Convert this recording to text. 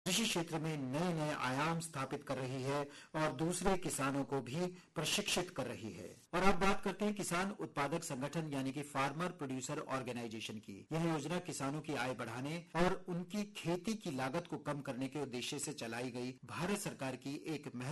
कृषि क्षेत्र में नए नए आयाम स्थापित कर रही है और दूसरे किसानों को भी प्रशिक्षित कर रही है। और अब बात करते हैं किसान उत्पादक संगठन यानी कि फार्मर प्रोड्यूसर ऑर्गेनाइजेशन की। यह योजना किसानों की आय बढ़ाने और उनकी खेती की लागत को कम करने के उद्देश्य से चलाई गई भारत सरकार की एक